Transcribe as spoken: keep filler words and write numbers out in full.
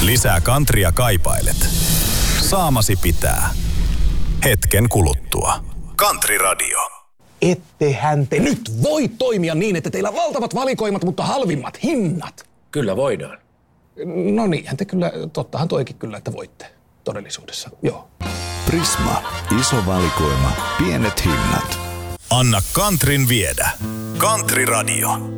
Lisää kantria kaipailet. Saamasi pitää. Hetken kuluttua. Country Radio. Ettehän te nyt voi toimia niin, että teillä on valtavat valikoimat, mutta halvimmat hinnat. Kyllä voidaan. No niinhän te kyllä, tottahan toikin kyllä, että voitte todellisuudessa, joo. Prisma. Iso valikoima. Pienet hinnat. Anna Countryn viedä. Country Radio.